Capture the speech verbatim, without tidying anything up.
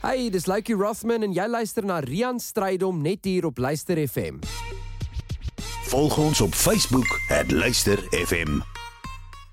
Hey, dis Luikie Rothman en jy luister na Rian Strydom net hier op Luister F M. Volg ons op Facebook, het Luister F M.